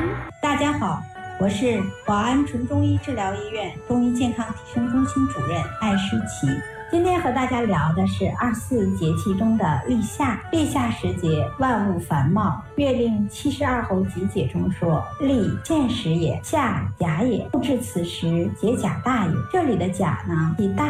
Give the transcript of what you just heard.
大家好，我是宝安纯中医治疗医院中医健康提升中心主任艾诗琪。今天和大家聊的是24节气中的立夏。立夏时节，万物繁茂。月令72候集解中说：“立见始也，夏甲也。故至此时，节甲大也。”这里的甲呢，以大